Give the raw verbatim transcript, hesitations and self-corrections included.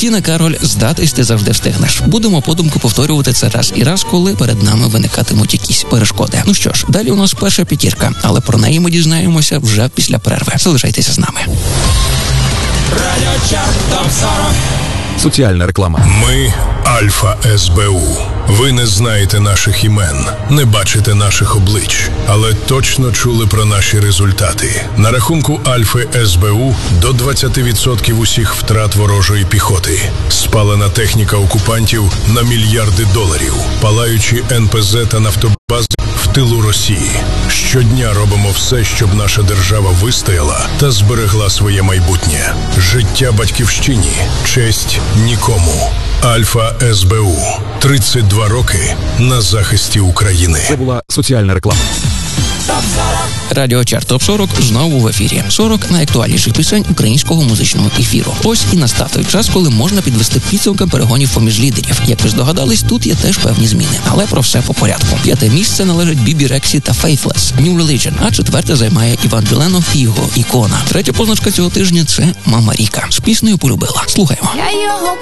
Тіна Кароль «Здатись ти завжди встигнеш». Будемо подумки повторювати це раз і раз, коли перед нами виникатимуть якісь перешкоди. Ну що ж, далі у нас перша п'ятірка, але про неї ми дізнаємося вже після перерви. Залишайтеся з нами. Радіо Чарт топ сорок. Соціальна реклама. Ми Альфа ес бе у. Ви не знаєте наших імен, не бачите наших облич, але точно чули про наші результати. На рахунку Альфи ес бе у до двадцять відсотків усіх втрат ворожої піхоти. Спалена техніка окупантів на мільярди доларів. Палаючі ен пе зе та нафтобази в тилу Росії. Щодня робимо все, щоб наша держава вистояла та зберегла своє майбутнє. Життя батьківщині, честь нікому. Альфа ес бе у. тридцять два роки на захисті України. Це була соціальна реклама. Радіо Чарт топ сорок знову в ефірі. сорок найактуальніших пісень українського музичного ефіру. Ось і настав той час, коли можна підвести підсумки перегонів поміж лідерів. Як ви здогадались, тут є теж певні зміни. Але про все по порядку. П'яте місце належить Бібі Рексі та Faithless, New Religion, а четверте займає Іван Джеленов і його «Ікона». Третя позначка цього тижня – це Мама Ріка. З піснею «Полюбила». Слухаємо.